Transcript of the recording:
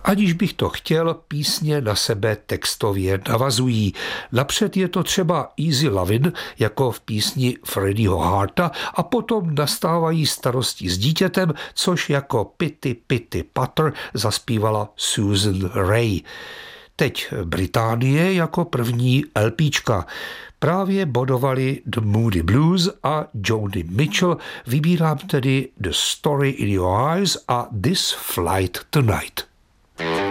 Aniž bych to chtěl, písně na sebe textově navazují. Napřed je to třeba Easy Lovin', jako v písni Freddieho Harta, a potom nastávají starosti s dítětem, což jako Pitty Pitty Patter zaspívala Susan Ray. Teď Británie jako první LPčka. Právě bodovali The Moody Blues a Joni Mitchell, vybírám tedy The Story in Your Eyes a This Flight Tonight.